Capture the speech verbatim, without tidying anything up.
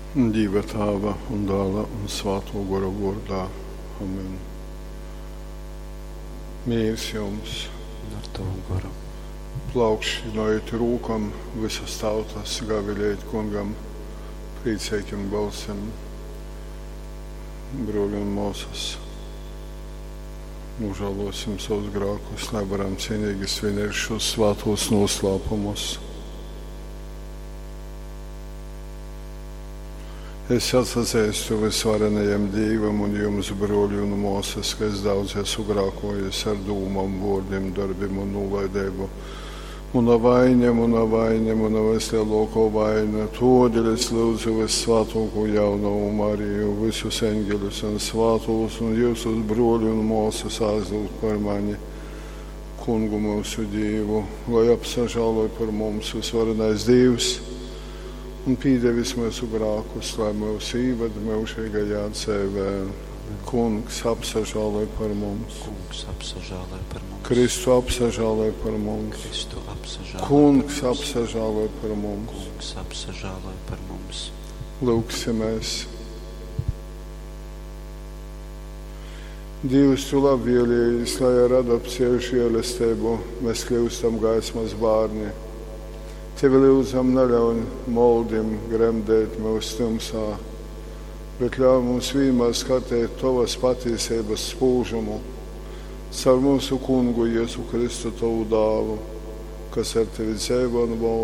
Dieva Tēva un Dēla un Svētā gara vārdā. Amen. Mīrs jums. Ar tavu garu. Plaukšķinojot rūkam visas tautas, gavilēt kungam, priecēkim balsim, broļi un mūsas. Nožēlosim savus grēkus, nevaram cienīgi svinēt šos svētos noslēpumus. Es atsacēstu visvarenajam Dievam un jums, broļi un mūsas, ka es daudz esmu grēkojis ar dūmam, vārdiem, darbiem un nolaidību. Una vaina, una vaina, una vislielāko vaina. Todēļ es lūdzu visvētāko jauno Mariju, visus eņģeļus un svētos un jūsus broļi un mūsas aizlūgt par mani, kungu mūsu Dievu, lai apsažāloj par mums visvarenais Dievs un pīdevis mūsu grēkus, lai mūs īved mūžīgajā dzīvē. Kungs apsažāloj par mums. Kungs apsažāloj par mums. Kristu apsažāloj par mums. Kristu apsažāloj Kungs par mums. apsažāloj par mums. Kungs apsažāloj par mums. Lūksimies. Dievs, tu labvēlējis, lai ar adopciju žēlastību mēs kļūstam gaismas bērni. Tevi lūdzam neļauj moldim gremdēt mūsu tumsā, bet ļauj mums vienmēr skatīt tavas patiesības spūžumu caur mūsu kungu Jēzu Kristu, tavu dāvu, kas ar tevi dzīvo un valda